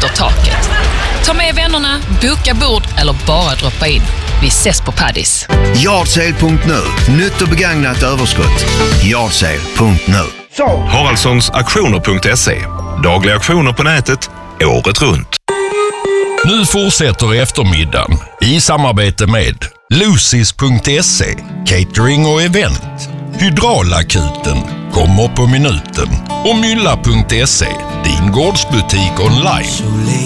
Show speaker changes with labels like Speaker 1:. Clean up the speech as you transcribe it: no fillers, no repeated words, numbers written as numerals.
Speaker 1: lyfter taket. Ta med vännerna, boka bord eller bara droppa in. Vi ses på Paddis.
Speaker 2: Yardsale.nu. Nytt och begagnat överskott. Yardsale.nu.
Speaker 3: Haraldssonsauktioner.se. Dagliga auktioner på nätet, året runt.
Speaker 4: Nu fortsätter eftermiddagen i samarbete med Lucis.se, catering och event. Hydraulakuten kommer på minuten och Mylla.se, din gårdsbutik online.